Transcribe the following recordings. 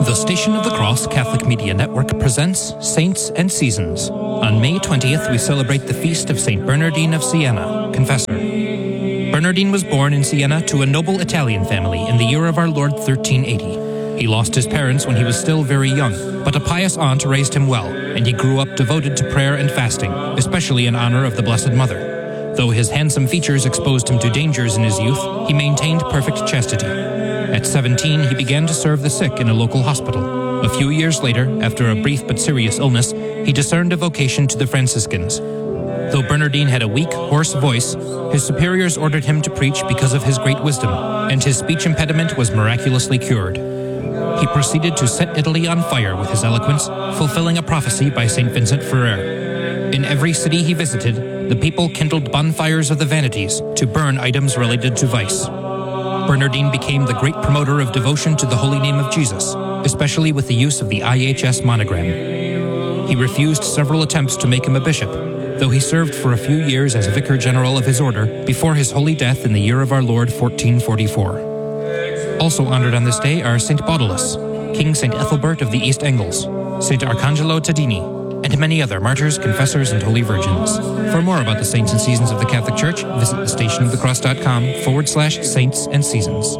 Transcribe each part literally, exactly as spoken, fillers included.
The Station of the Cross Catholic Media Network presents Saints and Seasons. On May twentieth, we celebrate the feast of Saint Bernardine of Siena, Confessor. Bernardine was born in Siena to a noble Italian family in the year of our Lord thirteen eighty. He lost his parents when he was still very young, but a pious aunt raised him well, and he grew up devoted to prayer and fasting, especially in honor of the Blessed Mother. Though his handsome features exposed him to dangers in his youth, he maintained perfect chastity. At seventeen, he began to serve the sick in a local hospital. A few years later, after a brief but serious illness, he discerned a vocation to the Franciscans. Though Bernardine had a weak, hoarse voice, his superiors ordered him to preach because of his great wisdom, and his speech impediment was miraculously cured. He proceeded to set Italy on fire with his eloquence, fulfilling a prophecy by Saint Vincent Ferrer. In every city he visited, the people kindled bonfires of the vanities to burn items related to vice. Bernardine became the great promoter of devotion to the holy name of Jesus, especially with the use of the I H S monogram. He refused several attempts to make him a bishop, though he served for a few years as vicar general of his order before his holy death in the year of our Lord fourteen forty-four. Also honored on this day are Saint Baudilus, King Saint Ethelbert of the East Angles, Saint Arcangelo Tadini, and many other martyrs, confessors, and holy virgins. For more about the saints and seasons of the Catholic Church, visit thestationofthecross.com forward slash saints and seasons.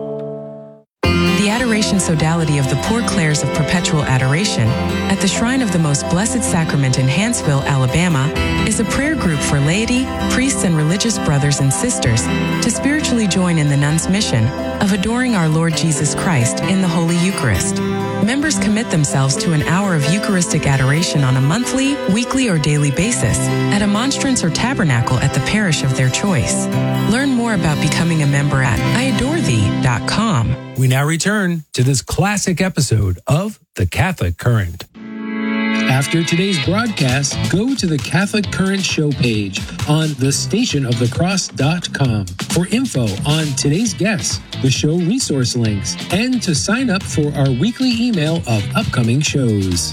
The Adoration Sodality of the Poor Clares of Perpetual Adoration at the Shrine of the Most Blessed Sacrament in Hanceville, Alabama, is a prayer group for laity, priests, and religious brothers and sisters to spiritually join in the nuns' mission of adoring our Lord Jesus Christ in the Holy Eucharist. Members commit themselves to an hour of Eucharistic adoration on a monthly, weekly, or daily basis at a monstrance or tabernacle at the parish of their choice. Learn more about becoming a member at I adore thee dot com. We now return to this classic episode of The Catholic Current. After today's broadcast, go to the Catholic Current show page on the station of the cross dot com for info on today's guests, the show resource links, and to sign up for our weekly email of upcoming shows.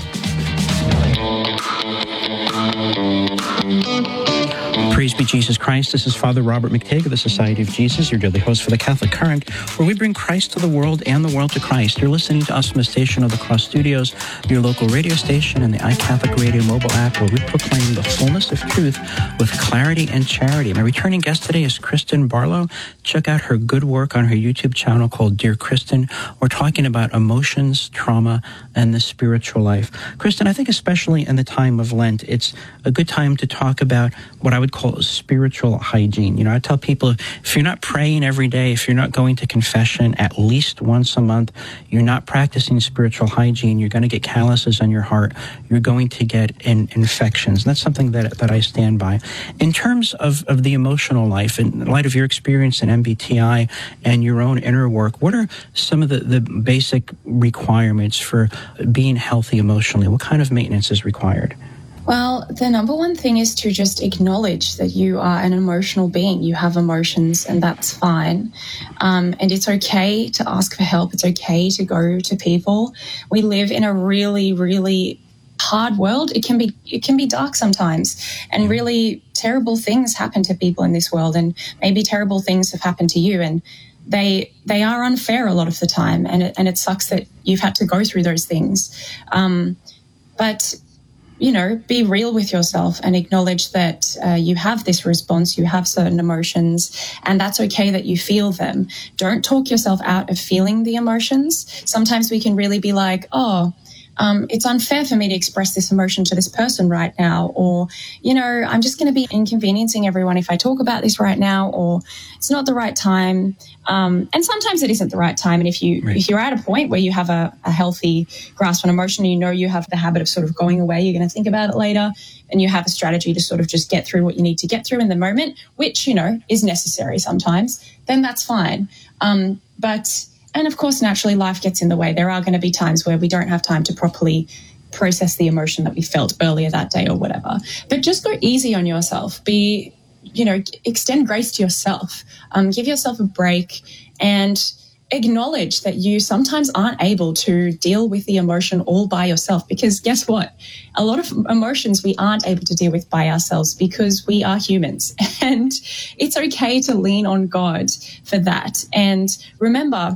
Praise be Jesus Christ. This is Father Robert McTague of the Society of Jesus, your daily host for the Catholic Current, where we bring Christ to the world and the world to Christ. You're listening to us from the Station of the Cross Studios, your local radio station, and the iCatholic Radio mobile app, where we proclaim the fullness of truth with clarity and charity. My returning guest today is Kristen Barlow. Check out her good work on her YouTube channel called Dear Kristen. We're talking about emotions, trauma, and the spiritual life. Kristen, I think especially in the time of Lent, it's a good time to talk about what I would call spiritual hygiene. You know, I tell people, if you're not praying every day, if you're not going to confession at least once a month, you're not practicing spiritual hygiene, you're going to get calluses on your heart, you're going to get in, infections. And that's something that that I stand by. In terms of, of the emotional life, in light of your experience in M B T I and your own inner work, what are some of the, the basic requirements for being healthy emotionally? What kind of maintenance is required? Well, the number one thing is to just acknowledge that you are an emotional being. You have emotions, and that's fine. Um, and it's okay to ask for help. It's okay to go to people. We live in a really, really hard world. It can be, it can be dark sometimes, and really terrible things happen to people in this world, and maybe terrible things have happened to you, and they they are unfair a lot of the time, and it, and it sucks that you've had to go through those things. Um, but you know, be real with yourself and acknowledge that uh, you have this response, you have certain emotions, and that's okay that you feel them. Don't talk yourself out of feeling the emotions. Sometimes we can really be like, oh, um, it's unfair for me to express this emotion to this person right now, or, you know, I'm just going to be inconveniencing everyone if I talk about this right now, or it's not the right time. Um, and sometimes it isn't the right time. And if you, right. if you're at a point where you have a, a healthy grasp on emotion, you know, you have the habit of sort of going away, you're going to think about it later, and you have a strategy to sort of just get through what you need to get through in the moment, which, you know, is necessary sometimes, then that's fine. Um, but, and of course, naturally, life gets in the way. There are going to be times where we don't have time to properly process the emotion that we felt earlier that day or whatever. But just go easy on yourself. Be, you know, extend grace to yourself. Um, give yourself a break and acknowledge that you sometimes aren't able to deal with the emotion all by yourself, because guess what? A lot of emotions we aren't able to deal with by ourselves because we are humans, and it's okay to lean on God for that. And remember,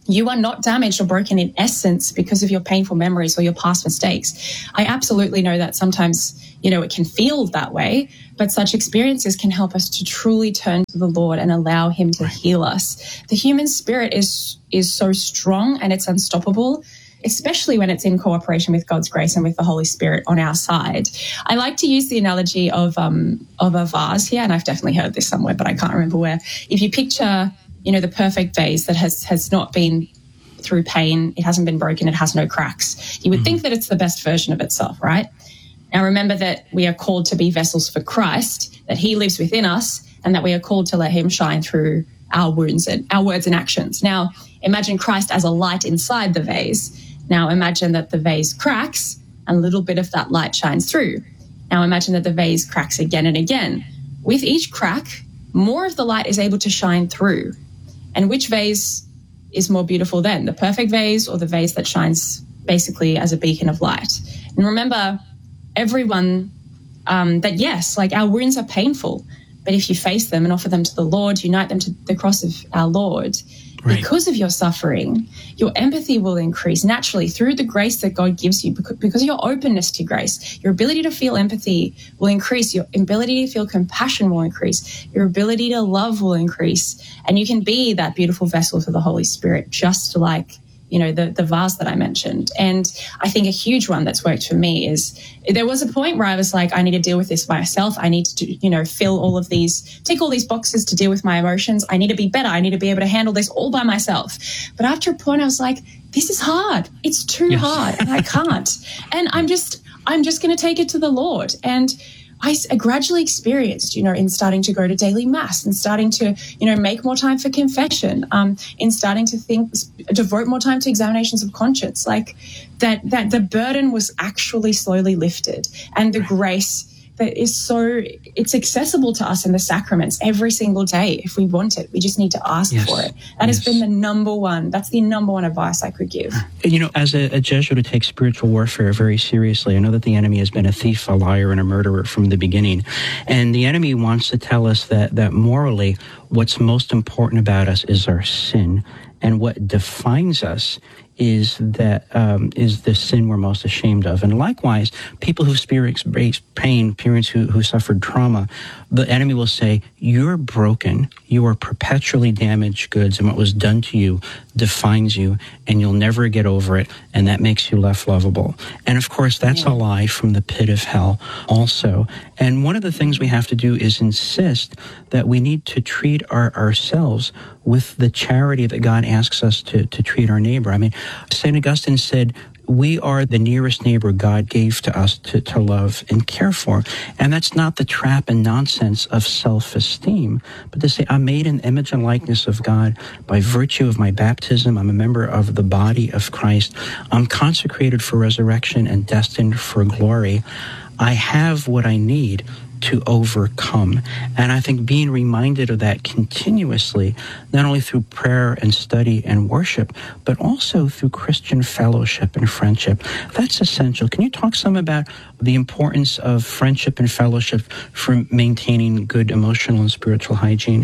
You are not damaged or broken in essence because of your painful memories or your past mistakes. I absolutely know that sometimes, you know, it can feel that way, but such experiences can help us to truly turn to the Lord and allow him to heal us. The human spirit is, is so strong and it's unstoppable, especially when it's in cooperation with God's grace and with the Holy Spirit on our side. I like to use the analogy of, um, of a vase here, and I've definitely heard this somewhere, but I can't remember where. If you picture, you know, the perfect vase that has, has not been through pain, it hasn't been broken, it has no cracks, you would mm-hmm. think that it's the best version of itself, right? Now, remember that we are called to be vessels for Christ, that he lives within us, and that we are called to let him shine through our wounds and our words and actions. Now, imagine Christ as a light inside the vase. Now, imagine that the vase cracks and a little bit of that light shines through. Now, imagine that the vase cracks again and again. With each crack, more of the light is able to shine through. And which vase is more beautiful then, the perfect vase or the vase that shines basically as a beacon of light? And remember, everyone, um, that yes, like our wounds are painful, but if you face them and offer them to the Lord, unite them to the cross of our Lord, right. because of your suffering, your empathy will increase naturally through the grace that God gives you, because, because of your openness to grace. Your ability to feel empathy will increase. Your ability to feel compassion will increase. Your ability to love will increase. And you can be that beautiful vessel for the Holy Spirit, just like, you know, the, the vase that I mentioned. And I think a huge one that's worked for me is there was a point where I was like, I need to deal with this myself. I need to, you know, fill all of these, tick all these boxes to deal with my emotions. I need to be better. I need to be able to handle this all by myself. But after a point, I was like, this is hard. It's too yes. hard and I can't. And I'm just, I'm just going to take it to the Lord. And I gradually experienced, you know, in starting to go to daily mass and starting to, you know, make more time for confession, um, in starting to think, devote more time to examinations of conscience, like that, that the burden was actually slowly lifted, and the grace that is so, it's accessible to us in the sacraments every single day if we want it. We just need to ask yes. for it. That yes. has been the number one, that's the number one advice I could give. You know, as a, a Jesuit who takes spiritual warfare very seriously, I know that the enemy has been a thief, a liar, and a murderer from the beginning. And the enemy wants to tell us that, that morally, what's most important about us is our sin. And what defines us is that um, is the sin we're most ashamed of. And likewise, people who experience pain, parents who, who suffered trauma, the enemy will say, you're broken, you are perpetually damaged goods, and what was done to you defines you, and you'll never get over it, and that makes you less lovable. And of course, that's yeah. a lie from the pit of hell also. And one of the things we have to do is insist that we need to treat our, ourselves with the charity that God asks us to, to treat our neighbor. I mean, Saint Augustine said, we are the nearest neighbor God gave to us to, to love and care for. And that's not the trap and nonsense of self-esteem, but to say, I'm made in the image and likeness of God by virtue of my baptism. I'm a member of the body of Christ. I'm consecrated for resurrection and destined for glory. I have what I need to overcome. And I think being reminded of that continuously, not only through prayer and study and worship, but also through Christian fellowship and friendship, that's essential. Can you talk some about the importance of friendship and fellowship for maintaining good emotional and spiritual hygiene?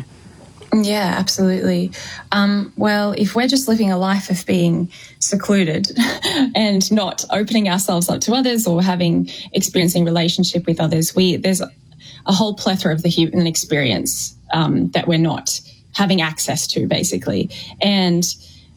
Yeah, absolutely. Um, well, if we're just living a life of being secluded and not opening ourselves up to others or having experiencing relationship with others, we there's a whole plethora of the human experience um, that we're not having access to, basically. And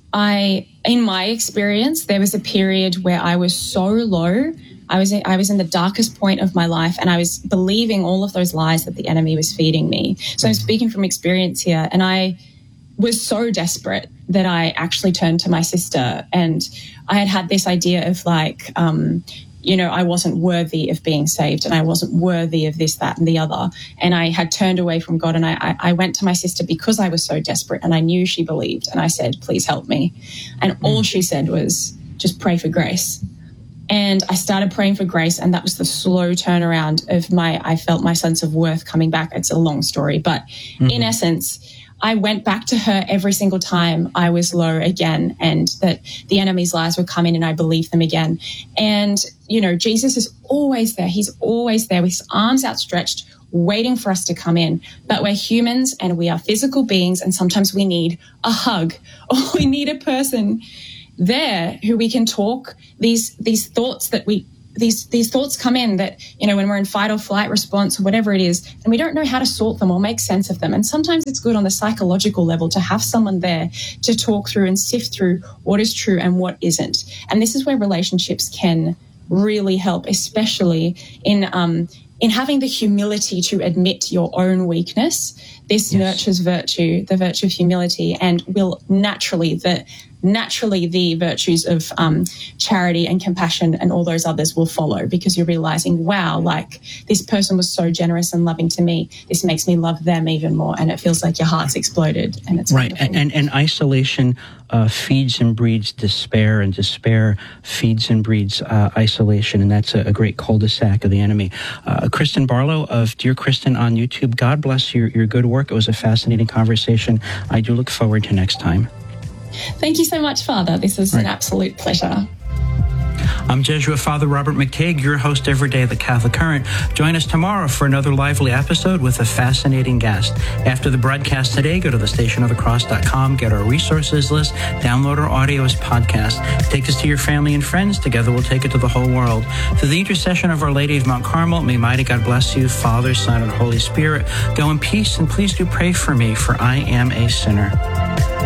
I, in my experience, there was a period where I was so low. I was I was in the darkest point of my life, and I was believing all of those lies that the enemy was feeding me. So I'm speaking from experience here, and I was so desperate that I actually turned to my sister, and I had had this idea of like, um, you know, I wasn't worthy of being saved, and I wasn't worthy of this, that, and the other. And I had turned away from God, and I, I went to my sister because I was so desperate, and I knew she believed, and I said, please help me. And mm. all she said was, just pray for grace. And I started praying for grace, and that was the slow turnaround of my, I felt my sense of worth coming back. It's a long story, but mm-hmm. in essence, I went back to her every single time I was low again, and that the enemy's lies would come in and I believed them again. And, you know, Jesus is always there. He's always there with his arms outstretched, waiting for us to come in. But we're humans and we are physical beings, and sometimes we need a hug or we need a person there who we can talk these these thoughts that we these these thoughts come in that, you know, when we're in fight or flight response or whatever it is, and we don't know how to sort them or make sense of them. And sometimes it's good on the psychological level to have someone there to talk through and sift through what is true and what isn't. And this is where relationships can really help, especially in um in having the humility to admit your own weakness. This yes. nurtures virtue, the virtue of humility, and will naturally, the naturally the virtues of um, charity and compassion and all those others will follow, because you're realizing, wow, like this person was so generous and loving to me. This makes me love them even more. And it feels like your heart's exploded. And it's right. And, and, and isolation uh, feeds and breeds despair, and despair feeds and breeds uh, isolation. And that's a, a great cul-de-sac of the enemy. Uh, Kristen Barlow of Dear Kristen on YouTube, God bless your, your good work. It was a fascinating conversation. I do look forward to next time. Thank you so much, Father. This is right. an absolute pleasure. I'm Jesuit Father Robert McTague, your host every day of the Catholic Current. Join us tomorrow for another lively episode with a fascinating guest. After the broadcast today, go to the station of the cross dot com, get our resources list, download our audio as podcast. Take this to your family and friends. Together we'll take it to the whole world. Through the intercession of Our Lady of Mount Carmel, may mighty God bless you, Father, Son, and Holy Spirit. Go in peace, and please do pray for me, for I am a sinner.